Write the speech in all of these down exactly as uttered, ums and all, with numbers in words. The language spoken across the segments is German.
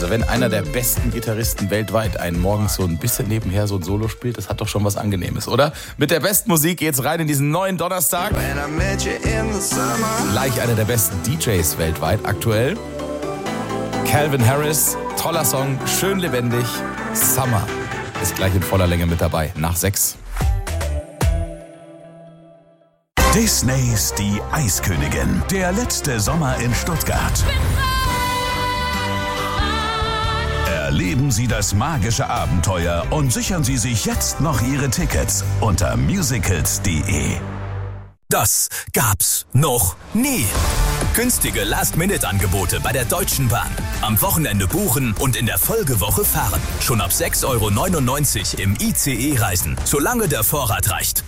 Also wenn einer der besten Gitarristen weltweit einen morgens so ein bisschen nebenher so ein Solo spielt, das hat doch schon was Angenehmes, oder? Mit der besten Musik geht's rein in diesen neuen Donnerstag. Gleich einer der besten D Js weltweit aktuell. Calvin Harris, toller Song, schön lebendig. Summer ist gleich in voller Länge mit dabei, nach sechs. Disneys Die Eiskönigin. Der letzte Sommer in Stuttgart. Erleben Sie das magische Abenteuer und sichern Sie sich jetzt noch Ihre Tickets unter musicals punkt de. Das gab's noch nie. Günstige Last-Minute-Angebote bei der Deutschen Bahn. Am Wochenende buchen und in der Folgewoche fahren. Schon ab sechs Euro neunundneunzig im I C E reisen, solange der Vorrat reicht.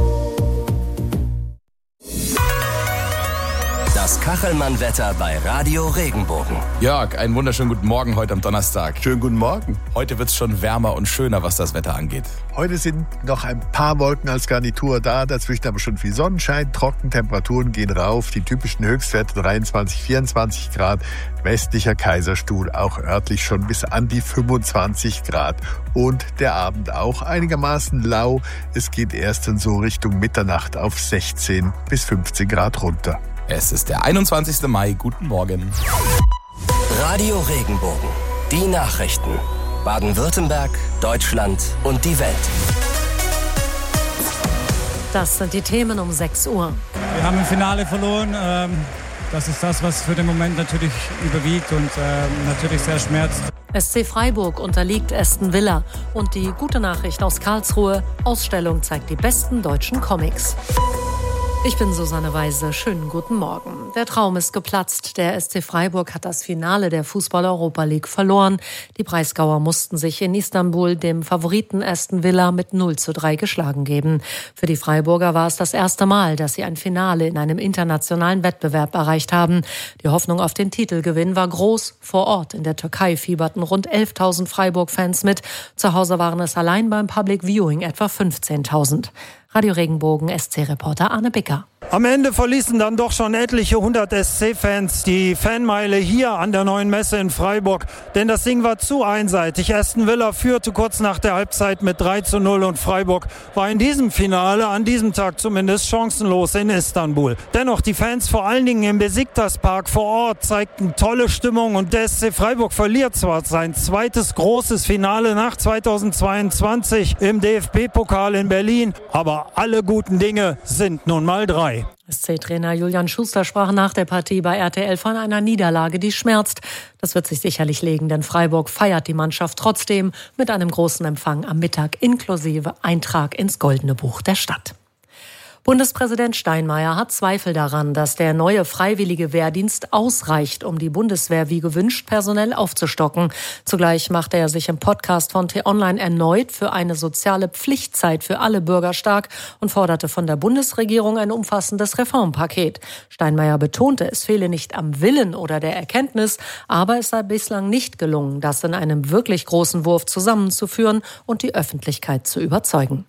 Das Kachelmann-Wetter bei Radio Regenbogen. Jörg, einen wunderschönen guten Morgen heute am Donnerstag. Schönen guten Morgen. Heute wird es schon wärmer und schöner, was das Wetter angeht. Heute sind noch ein paar Wolken als Garnitur da, dazwischen aber schon viel Sonnenschein, trocken, Temperaturen gehen rauf, die typischen Höchstwerte dreiundzwanzig, vierundzwanzig Grad, westlicher Kaiserstuhl auch örtlich schon bis an die fünfundzwanzig Grad und der Abend auch einigermaßen lau, es geht erst dann so Richtung Mitternacht auf sechzehn bis fünfzehn Grad runter. Es ist der einundzwanzigsten Mai, guten Morgen. Radio Regenbogen, die Nachrichten. Baden-Württemberg, Deutschland und die Welt. Das sind die Themen um sechs Uhr. Wir haben im Finale verloren. Das ist das, was für den Moment natürlich überwiegt und natürlich sehr schmerzt. S C Freiburg unterliegt Aston Villa. Und die gute Nachricht aus Karlsruhe: Ausstellung zeigt die besten deutschen Comics. Ich bin Susanne Weise. Schönen guten Morgen. Der Traum ist geplatzt. Der S C Freiburg hat das Finale der Fußball-Europa League verloren. Die Breisgauer mussten sich in Istanbul dem Favoriten Aston Villa mit null zu drei geschlagen geben. Für die Freiburger war es das erste Mal, dass sie ein Finale in einem internationalen Wettbewerb erreicht haben. Die Hoffnung auf den Titelgewinn war groß. Vor Ort in der Türkei fieberten rund elftausend Freiburg-Fans mit. Zu Hause waren es allein beim Public Viewing etwa fünfzehntausend. Radio Regenbogen S C-Reporter Arne Bicker. Am Ende verließen dann doch schon etliche hundert S C-Fans die Fanmeile hier an der Neuen Messe in Freiburg. Denn das Ding war zu einseitig. Aston Villa führte kurz nach der Halbzeit mit drei zu null und Freiburg war in diesem Finale, an diesem Tag zumindest, chancenlos in Istanbul. Dennoch, die Fans vor allen Dingen im Besiktas-Park vor Ort zeigten tolle Stimmung und der S C Freiburg verliert zwar sein zweites großes Finale nach zweitausendzweiundzwanzig im D F B-Pokal in Berlin, aber alle guten Dinge sind nun mal drei. S C-Trainer Julian Schuster sprach nach der Partie bei R T L von einer Niederlage, die schmerzt. Das wird sich sicherlich legen, denn Freiburg feiert die Mannschaft trotzdem mit einem großen Empfang am Mittag inklusive Eintrag ins Goldene Buch der Stadt. Bundespräsident Steinmeier hat Zweifel daran, dass der neue freiwillige Wehrdienst ausreicht, um die Bundeswehr wie gewünscht personell aufzustocken. Zugleich machte er sich im Podcast von T-Online erneut für eine soziale Pflichtzeit für alle Bürger stark und forderte von der Bundesregierung ein umfassendes Reformpaket. Steinmeier betonte, es fehle nicht am Willen oder der Erkenntnis, aber es sei bislang nicht gelungen, das in einem wirklich großen Wurf zusammenzuführen und die Öffentlichkeit zu überzeugen.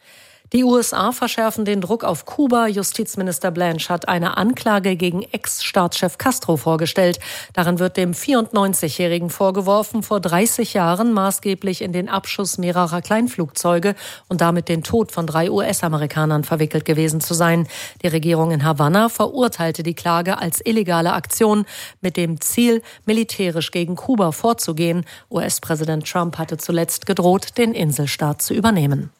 Die U S A verschärfen den Druck auf Kuba. Justizminister Blanche hat eine Anklage gegen Ex-Staatschef Castro vorgestellt. Darin wird dem vierundneunzigjährigen vorgeworfen, vor dreißig Jahren maßgeblich in den Abschuss mehrerer Kleinflugzeuge und damit den Tod von drei U S-Amerikanern verwickelt gewesen zu sein. Die Regierung in Havanna verurteilte die Klage als illegale Aktion mit dem Ziel, militärisch gegen Kuba vorzugehen. U S-Präsident Trump hatte zuletzt gedroht, den Inselstaat zu übernehmen.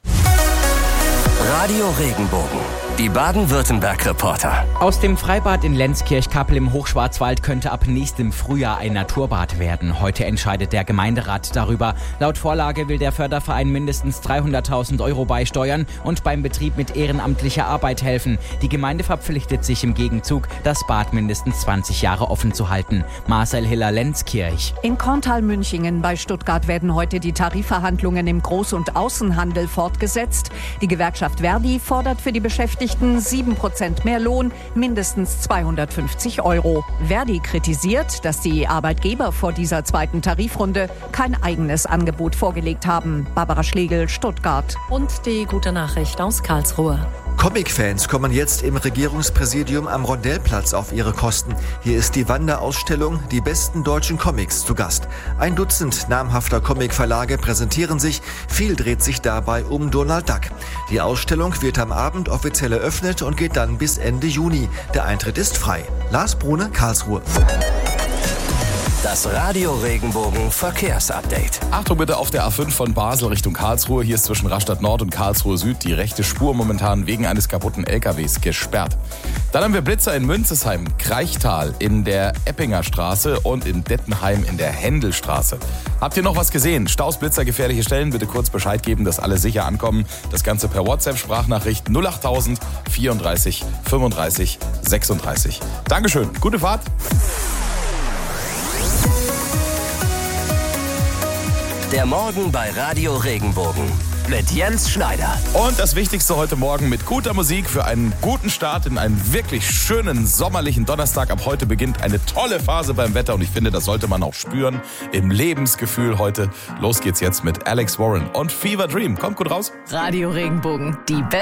Radio Regenbogen, die Baden-Württemberg-Reporter. Aus dem Freibad in Lenzkirch-Kappel im Hochschwarzwald könnte ab nächstem Frühjahr ein Naturbad werden. Heute entscheidet der Gemeinderat darüber. Laut Vorlage will der Förderverein mindestens dreihunderttausend Euro beisteuern und beim Betrieb mit ehrenamtlicher Arbeit helfen. Die Gemeinde verpflichtet sich im Gegenzug, das Bad mindestens zwanzig Jahre offen zu halten. Marcel Hiller, Lenzkirch. In Korntal-Münchingen bei Stuttgart werden heute die Tarifverhandlungen im Groß- und Außenhandel fortgesetzt. Die Gewerkschaft Verdi fordert für die Beschäftigten sieben Prozent mehr Lohn, mindestens zweihundertfünfzig Euro. Verdi kritisiert, dass die Arbeitgeber vor dieser zweiten Tarifrunde kein eigenes Angebot vorgelegt haben. Barbara Schlegel, Stuttgart. Und die gute Nachricht aus Karlsruhe. Comic-Fans kommen jetzt im Regierungspräsidium am Rondellplatz auf ihre Kosten. Hier ist die Wanderausstellung Die besten deutschen Comics zu Gast. Ein Dutzend namhafter Comicverlage präsentieren sich. Viel dreht sich dabei um Donald Duck. Die Ausstellung wird am Abend offiziell eröffnet und geht dann bis Ende Juni. Der Eintritt ist frei. Lars Brune, Karlsruhe. Das Radio Regenbogen Verkehrsupdate. Achtung bitte auf der A fünf von Basel Richtung Karlsruhe. Hier ist zwischen Rastatt Nord und Karlsruhe Süd die rechte Spur momentan wegen eines kaputten L K Ws gesperrt. Dann haben wir Blitzer in Münzesheim, Kreichtal in der Eppinger Straße und in Dettenheim in der Händelstraße. Habt ihr noch was gesehen? Staus, Blitzer, gefährliche Stellen? Bitte kurz Bescheid geben, dass alle sicher ankommen. Das Ganze per WhatsApp-Sprachnachricht null acht tausend vierunddreißig fünfunddreißig sechsunddreißig. Dankeschön, gute Fahrt. Der Morgen bei Radio Regenbogen mit Jens Schneider. Und das Wichtigste heute Morgen mit guter Musik für einen guten Start in einen wirklich schönen sommerlichen Donnerstag. Ab heute beginnt eine tolle Phase beim Wetter und ich finde, das sollte man auch spüren im Lebensgefühl heute. Los geht's jetzt mit Alex Warren und Fever Dream. Kommt gut raus. Radio Regenbogen, die